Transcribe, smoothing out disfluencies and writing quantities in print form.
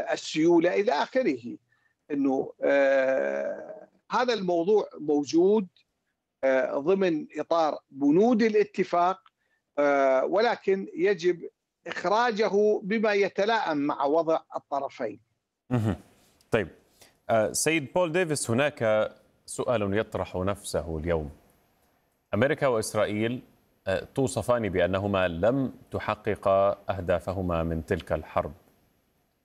السيولة إلى آخره. أنه هذا الموضوع موجود ضمن إطار بنود الاتفاق، ولكن يجب إخراجه بما يتلائم مع وضع الطرفين. طيب سيد بول ديفيس، هناك سؤال يطرح نفسه اليوم. أمريكا وإسرائيل توصفان بأنهما لم تحققا أهدافهما من تلك الحرب